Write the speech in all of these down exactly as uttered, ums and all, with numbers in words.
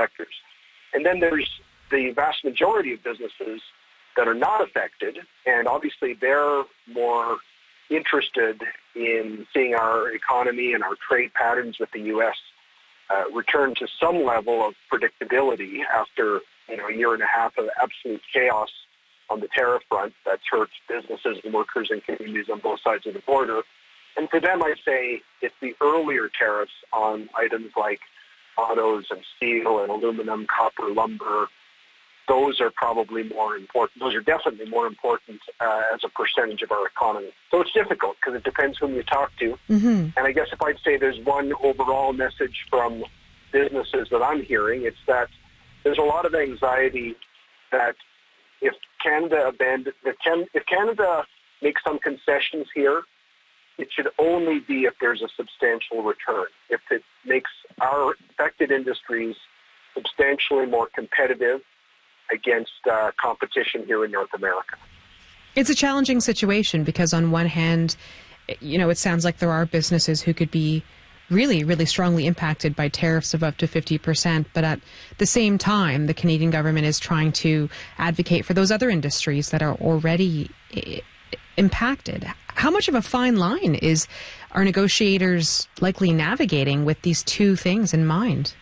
sectors. And then there's the vast majority of businesses that are not affected, and obviously they're more interested in seeing our economy and our trade patterns with the U S uh, return to some level of predictability after you know a year and a half of absolute chaos on the tariff front that's hurt businesses and workers and communities on both sides of the border. And for them, I say it's the earlier tariffs on items like autos and steel and aluminum, copper, lumber. Those are probably more important. Those are definitely more important uh, as a percentage of our economy. So it's difficult because it depends whom you talk to. Mm-hmm. And I guess if I'd say there's one overall message from businesses that I'm hearing, it's that there's a lot of anxiety that if Canada abandon, if, Can, if Canada makes some concessions here, it should only be if there's a substantial return. If it makes our affected industries substantially more competitive against uh, competition here in North America. It's a challenging situation because on one hand, you know, it sounds like there are businesses who could be really, really strongly impacted by tariffs of up to fifty percent. But at the same time, the Canadian government is trying to advocate for those other industries that are already I- impacted. How much of a fine line is our negotiators likely navigating with these two things in mind?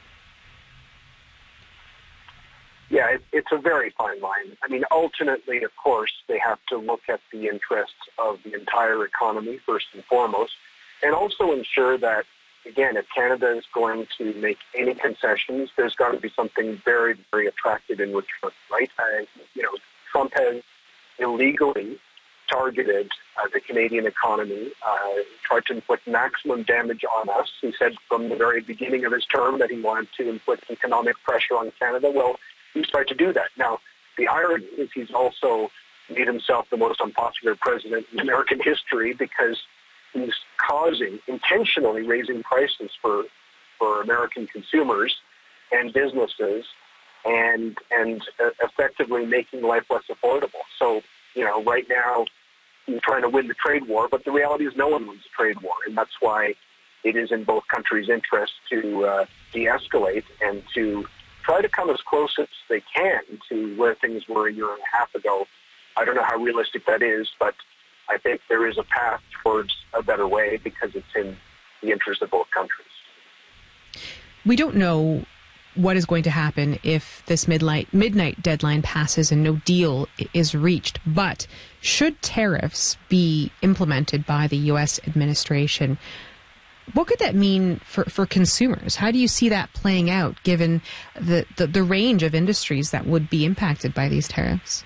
Yeah, it, it's a very fine line. I mean, ultimately, of course, they have to look at the interests of the entire economy first and foremost, and also ensure that, again, if Canada is going to make any concessions, there's got to be something very, very attractive in return, right? Uh, you know, Trump has illegally targeted uh, the Canadian economy, uh, tried to inflict maximum damage on us. He said from the very beginning of his term that he wanted to inflict economic pressure on Canada. Well, he's tried to do that. Now, the irony is he's also made himself the most unpopular president in American history because he's causing, intentionally raising prices for, for American consumers and businesses and, and uh, effectively making life less affordable. So, you know, right now he's trying to win the trade war, but the reality is no one wins the trade war, and that's why it is in both countries' interest to uh, de-escalate and to try to come as close as they can to where things were a year and a half ago. I don't know how realistic that is, but I think there is a path towards a better way because it's in the interest of both countries. We don't know what is going to happen if this midnight, midnight deadline passes and no deal is reached, but should tariffs be implemented by the U S administration, what could that mean for, for consumers? How do you see that playing out given the, the, the range of industries that would be impacted by these tariffs?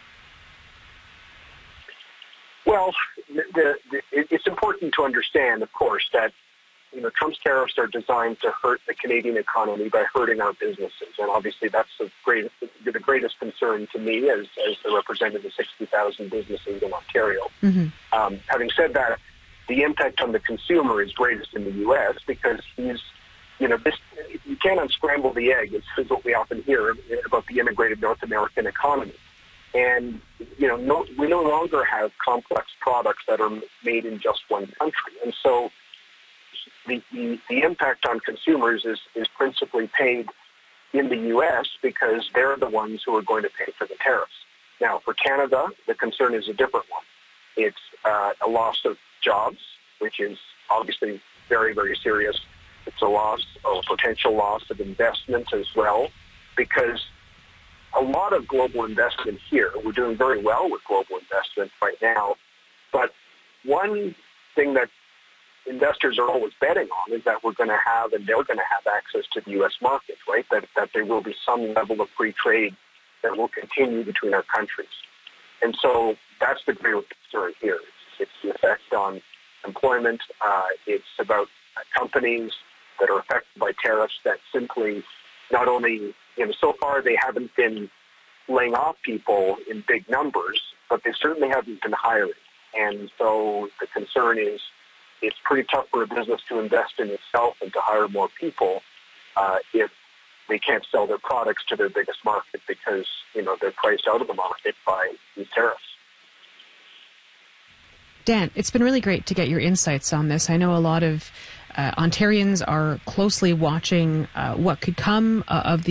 Well, the, the, it's important to understand, of course, that you know Trump's tariffs are designed to hurt the Canadian economy by hurting our businesses, and obviously that's the greatest, the greatest concern to me as, as the representative of sixty thousand businesses in Ontario. Mm-hmm. Um, having said that, the impact on the consumer is greatest in the U S because he's, you know, this you can't unscramble the egg. It's, it's what we often hear about the integrated North American economy. And, you know, no, we no longer have complex products that are made in just one country. And so the, the, the impact on consumers is, is principally paid in the U S because they're the ones who are going to pay for the tariffs. Now, for Canada, the concern is a different one. It's uh, a loss of jobs, which is obviously very, very serious. It's a loss, a potential loss of investment as well, because a lot of global investment here, we're doing very well with global investment right now, but one thing that investors are always betting on is that we're going to have, and they're going to have access to the U S market, right? That, that there will be some level of free trade that will continue between our countries. And so that's the great concern here. It's, it's the effect on employment. Uh, it's about companies that are affected by tariffs that simply not only, you know, so far they haven't been laying off people in big numbers, but they certainly haven't been hiring. And so the concern is it's pretty tough for a business to invest in itself and to hire more people uh, if they can't sell their products to their biggest market because, you know, they're priced out of the market by these tariffs. Dan, it's been really great to get your insights on this. I know a lot of uh, Ontarians are closely watching uh, what could come uh, of the